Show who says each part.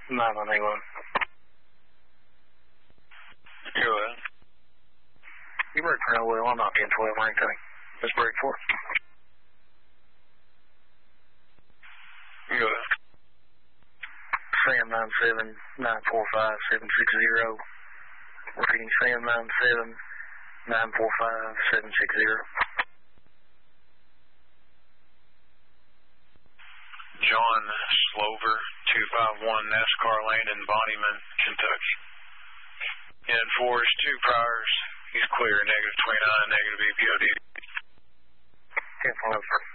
Speaker 1: 991.
Speaker 2: Go ahead.
Speaker 1: You break for no wheel. I'm not being 12 or anything. Just break for it.
Speaker 2: Go ahead.
Speaker 1: Sam 97 945 760. Repeating Sam 97 945 760.
Speaker 2: John Slover 251 NASCAR Lane in Bonnyman, Kentucky. And 4 is 2 priors. He's clear, -29, negative EPOD.
Speaker 1: 10-4,